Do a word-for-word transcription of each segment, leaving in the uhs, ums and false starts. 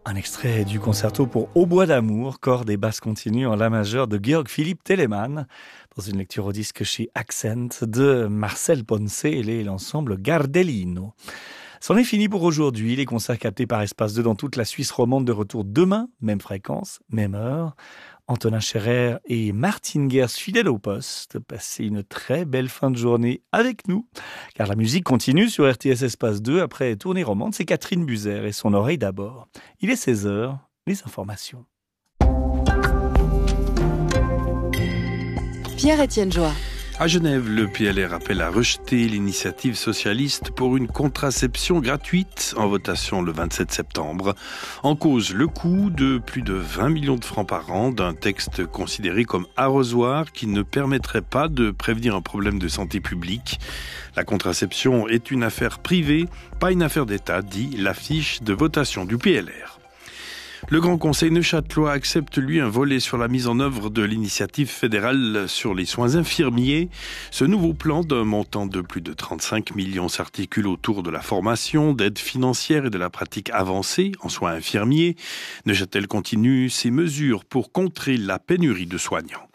Un extrait du concerto pour hautbois d'amour, cordes et basses continues en la majeure de Georg Philipp Telemann, dans une lecture au disque chez Accent de Marcel Ponce et l'ensemble Gardellino. C'en est fini pour aujourd'hui. Les concerts captés par Espace deux dans toute la Suisse romande de retour demain, même fréquence, même heure. Antonin Scherer et Martin Gers fidèles au poste. Passez une très belle fin de journée avec nous, car la musique continue sur R T S Espace deux après Tournée romande. C'est Catherine Buzer et son oreille d'abord. Il est seize heures, les informations. Pierre-Étienne Joie. À Genève, le P L R appelle à rejeter l'initiative socialiste pour une contraception gratuite en votation le vingt-sept septembre. En cause, le coût de plus de vingt millions de francs par an d'un texte considéré comme arrosoir qui ne permettrait pas de prévenir un problème de santé publique. La contraception est une affaire privée, pas une affaire d'État, dit l'affiche de votation du P L R. Le Grand Conseil neuchâtelois accepte, lui, un volet sur la mise en œuvre de l'initiative fédérale sur les soins infirmiers. Ce nouveau plan d'un montant de plus de trente-cinq millions s'articule autour de la formation, d'aide financière et de la pratique avancée en soins infirmiers. Neuchâtel continue ses mesures pour contrer la pénurie de soignants.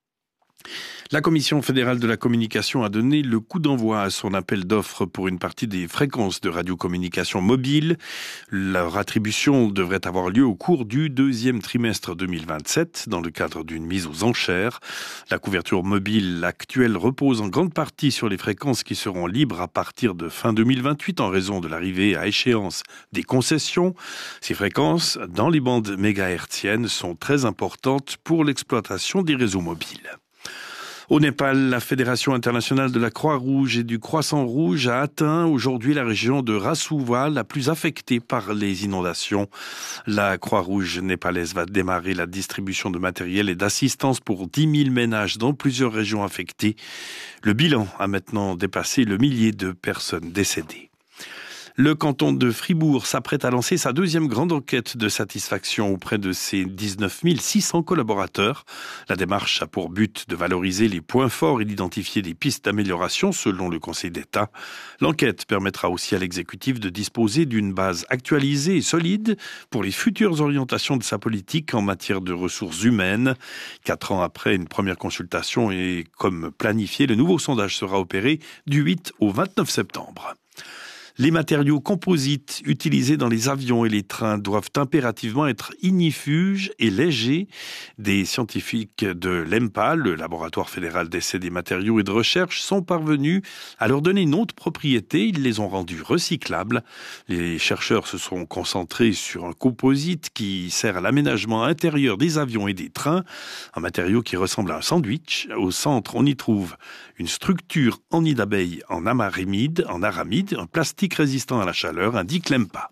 La Commission fédérale de la communication a donné le coup d'envoi à son appel d'offres pour une partie des fréquences de radiocommunication mobile. Leur attribution devrait avoir lieu au cours du deuxième trimestre deux mille vingt-sept, dans le cadre d'une mise aux enchères. La couverture mobile actuelle repose en grande partie sur les fréquences qui seront libres à partir de fin deux mille vingt-huit en raison de l'arrivée à échéance des concessions. Ces fréquences, dans les bandes mégahertziennes, sont très importantes pour l'exploitation des réseaux mobiles. Au Népal, la Fédération internationale de la Croix-Rouge et du Croissant-Rouge a atteint aujourd'hui la région de Rasuwa, la plus affectée par les inondations. La Croix-Rouge népalaise va démarrer la distribution de matériel et d'assistance pour dix mille ménages dans plusieurs régions affectées. Le bilan a maintenant dépassé le millier de personnes décédées. Le canton de Fribourg s'apprête à lancer sa deuxième grande enquête de satisfaction auprès de ses dix-neuf mille six cents collaborateurs. La démarche a pour but de valoriser les points forts et d'identifier des pistes d'amélioration selon le Conseil d'État. L'enquête permettra aussi à l'exécutif de disposer d'une base actualisée et solide pour les futures orientations de sa politique en matière de ressources humaines. Quatre ans après une première consultation et comme planifié, le nouveau sondage sera opéré du huit au vingt-neuf septembre. Les matériaux composites utilisés dans les avions et les trains doivent impérativement être ignifuges et légers. Des scientifiques de l'E M P A, le laboratoire fédéral d'essais des matériaux et de recherche, sont parvenus à leur donner une autre propriété. Ils les ont rendus recyclables. Les chercheurs se sont concentrés sur un composite qui sert à l'aménagement intérieur des avions et des trains, un matériau qui ressemble à un sandwich. Au centre, on y trouve une structure en nid d'abeille en amaramide, en aramide, un plastique résistant à la chaleur, indique l'E M P A.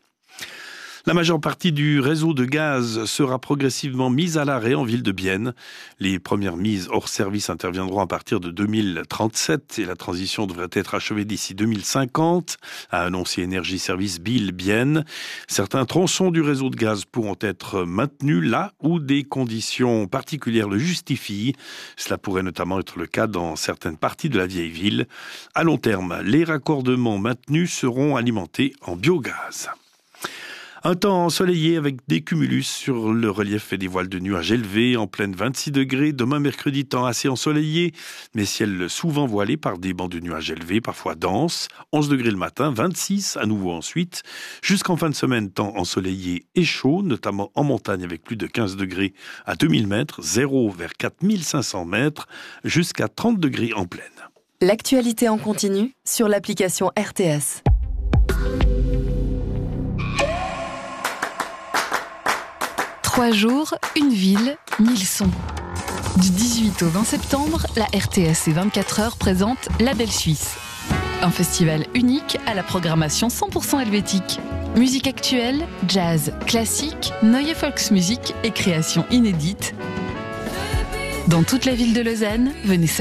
La majeure partie du réseau de gaz sera progressivement mise à l'arrêt en ville de Bienne. Les premières mises hors service interviendront à partir de deux mille trente-sept et la transition devrait être achevée d'ici deux mille cinquante, a annoncé Énergie Service Biel Bienne. Certains tronçons du réseau de gaz pourront être maintenus là où des conditions particulières le justifient. Cela pourrait notamment être le cas dans certaines parties de la vieille ville. À long terme, les raccordements maintenus seront alimentés en biogaz. Un temps ensoleillé avec des cumulus sur le relief et des voiles de nuages élevés, en pleine vingt-six degrés. Demain mercredi, temps assez ensoleillé, mais ciel souvent voilé par des bancs de nuages élevés, parfois denses. onze degrés le matin, vingt-six à nouveau ensuite. Jusqu'en fin de semaine, temps ensoleillé et chaud, notamment en montagne avec plus de quinze degrés à deux mille mètres, zéro vers quatre mille cinq cents mètres, jusqu'à trente degrés en plaine. L'actualité en continu sur l'application R T S. Trois jours, une ville, mille sons. Du dix-huit au vingt septembre, la R T S et vingt-quatre heures présente La Belle Suisse. Un festival unique à la programmation cent pour cent helvétique. Musique actuelle, jazz, classique, neue Volksmusik et créations inédites. Dans toute la ville de Lausanne, venez